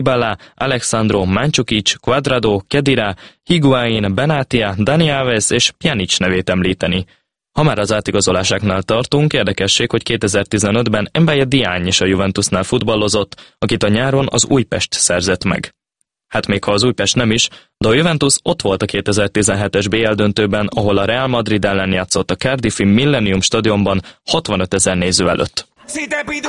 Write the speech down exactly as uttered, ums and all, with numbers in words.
Dybala, Alexandro, Mandzukic, Cuadrado, Khedira, Higuain, Benatia, Dani Alves és Pjanic nevét említeni. Ha már az átigazolásáknál tartunk, érdekesség, hogy kétezer-tizenötben Mbaye Diagne is a Juventusnál futballozott, akit a nyáron az Újpest szerzett meg. Hát még ha az Újpest nem is, de a Juventus ott volt a kétezer-tizenhetes bé el döntőben, ahol a Real Madrid ellen játszott a Cardiffi Millennium stadionban hatvanötezer néző előtt.